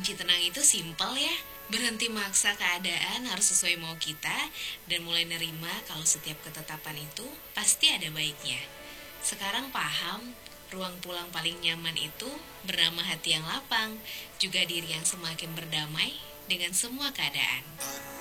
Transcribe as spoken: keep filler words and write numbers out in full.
Kunci tenang itu simpel ya. Berhenti maksa keadaan harus sesuai mau kita dan mulai nerima kalau setiap ketetapan itu pasti ada baiknya. Sekarang paham, ruang pulang paling nyaman itu bernama hati yang lapang, juga diri yang semakin berdamai dengan semua keadaan.